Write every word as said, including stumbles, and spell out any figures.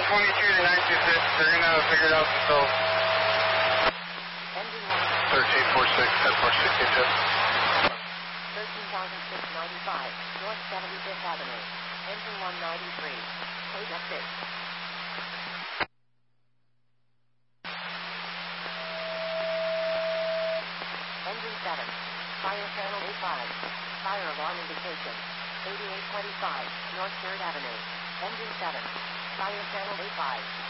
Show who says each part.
Speaker 1: twenty-two to nine two six. They're going to figure it out themselves.
Speaker 2: Engine one.
Speaker 3: thirteen forty-six, ten forty-six, eight ten.
Speaker 2: thirteen thousand six hundred ninety-five, North seventy-fifth Avenue. Engine one ninety-three. Code F six. Engine seven. Fire channel A five. Fire alarm indication. eighty-eight twenty-five, North third Avenue. Engine seven. Fire channel A five.